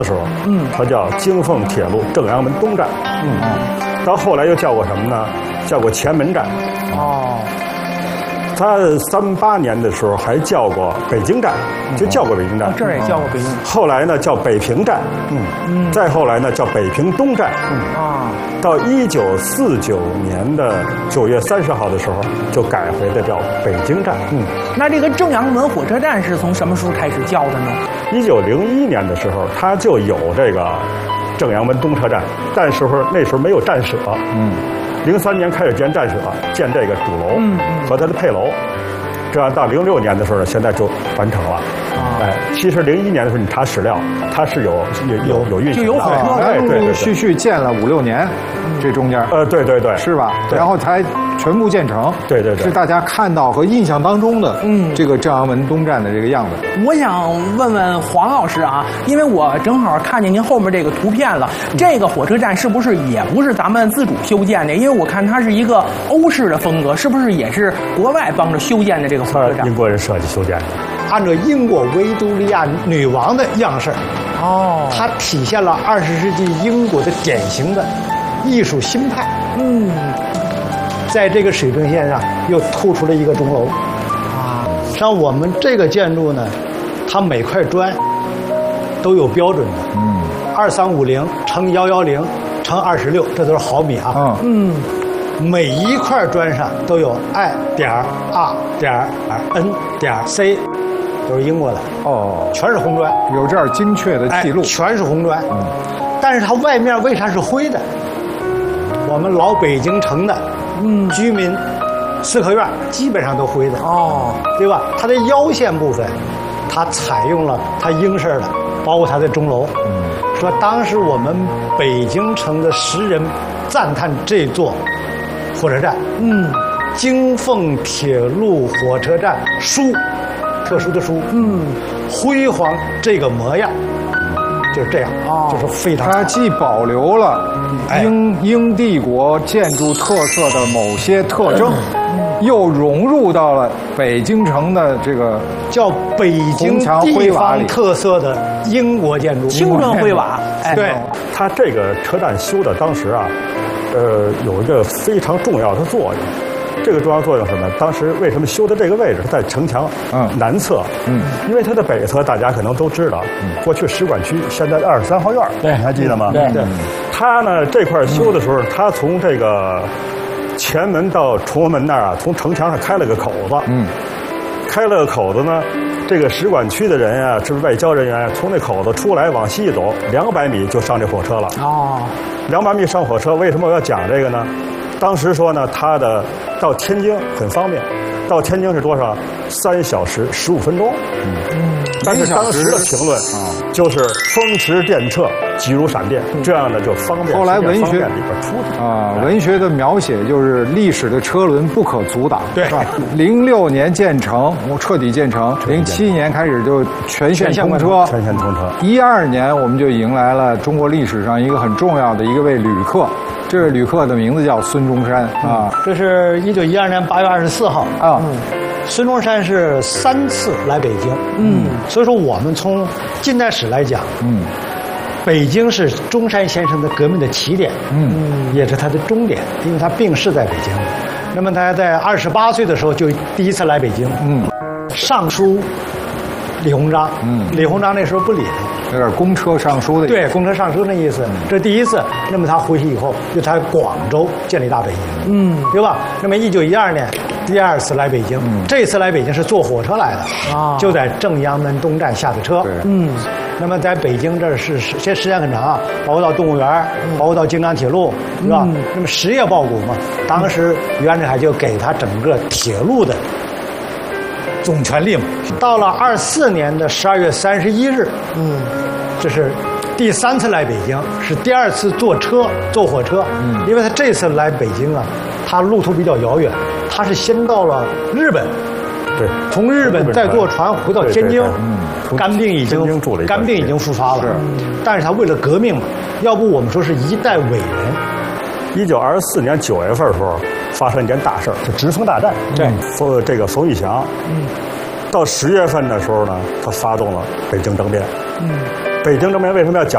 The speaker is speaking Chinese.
的时候，它叫京凤铁路正阳门东站，到后来又叫过什么呢？叫过前门站。 哦， 它38年的时候还叫过北京站，就叫过北京站。 这儿也叫过北京。 后来呢叫北平站，再后来呢叫北平东站，到1949年的9月30号的时候，就改回的叫北京站。 那这个正阳门火车站是从什么时候开始叫的呢 ？1901年的时候，它就有这个正阳门东车站，但是那时候没有站舍。03年开始建站舍，建这个主楼和它的配楼，这样到06年的时候呢，现在就完成了。其实01年的时候你查史料，它是有运行， 就有火车， 陆陆续续建了5、6年，这中间对， 是吧？然后才全部建成。 对， 是大家看到和印象当中的这个正阳门东站的这个样子。 我想问问黄老师啊，因为我正好看见您后面这个图片了，这个火车站是不是也不是咱们自主修建的？因为我看它是一个欧式的风格，是不是也是国外帮着修建的这个火车站？ 英国人设计修建的， 按照英国维多利亚女王的样式。它体现了20世纪英国的典型的艺术新派。在这个水平线上又突出了一个钟楼。像我们这个建筑呢，它每块砖都有标准的，2350乘110乘26，这都是毫米啊。每一块砖上都有 I.R.N.C， 都是英国的。全是红砖， 有这样精确的记录。 全是红砖。但是它外面为啥是灰的？我们老北京城的居民四合院基本上都灰的。对吧？它的腰线部分，它采用了它英式的，包括它的钟楼。说当时我们北京城的诗人赞叹这座火车站，京凤铁路火车站殊，特殊的殊，辉煌这个模样，就是这样，就是非常。 它既保留了英帝国建筑特色的某些特征，又融入到了北京城的这个叫北京地方特色的英国建筑， 青砖灰瓦。 对， 它这个车站修的当时啊，有一个非常重要的作用。这个重要作用是什么？当时为什么修的这个位置在城墙南侧？因为它的北侧大家可能都知道，过去使馆区，现在23号院，你还记得吗？ 对。 它呢这块修的时候，它从这个前门到崇文门那儿啊，从城墙上开了个口子。开了个口子呢，这个使馆区的人啊，是外交人员从那口子出来往西走200米就上这火车了。200米上火车，为什么我要讲这个呢？当时说呢，它的到天津很方便，到天津是多少？3小时15分钟。但是当时的评论就是风驰电掣，急如闪电，这样呢就方便。 后来文学里边出的文学的描写就是历史的车轮不可阻挡。 对 ，06年建成，彻底建成，07年开始就全线通车。 全线通车。 12年我们就迎来了中国历史上一个很重要的一位旅客。这位旅客的名字叫孙中山这是1912年8月24号孙中山是3次来北京。所以说我们从近代史来讲，北京是中山先生的革命的起点，也是他的终点，因为他病逝在北京。那么他在28岁的时候就第一次来北京，上书李鸿章，李鸿章那时候不理他， 有点公车上书的意思。 对，公车上书那意思，这是第一次。那么他回去以后，就在广州建立大北京，对吧？那么1912年第2次来北京，这次来北京是坐火车来的，就在正阳门东站下的车。那么在北京这是时间很长，包括到动物园，包括到京港铁路，是吧？那么实业报国嘛，当时袁世凯就给他整个铁路的总权利嘛。到了24年的12月31日，这是第3次来北京，是第2次坐火车，因为他这次来北京啊，他路途比较遥远，他是先到了日本， 对， 从日本再坐船回到天津，肝病已经复发了，但是他为了革命嘛，要不我们说是一代伟人。 1924年9月份的时候，发生一件大事儿，就直奉大战。这个冯玉祥，到10月份的时候呢，他发动了北京政变。北京政变为什么要讲